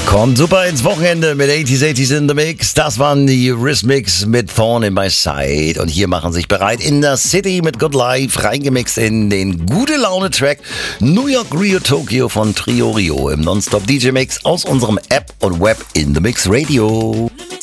Kommt super ins Wochenende mit 80s, 80s in the Mix. Das waren die Rhythmics mit Thorn in My Side. Und hier machen sich bereit in der City mit Good Life, reingemixt in den Gute-Laune-Track New York, Rio, Tokyo von Trio Rio im Nonstop DJ Mix aus unserem App und Web in the Mix Radio.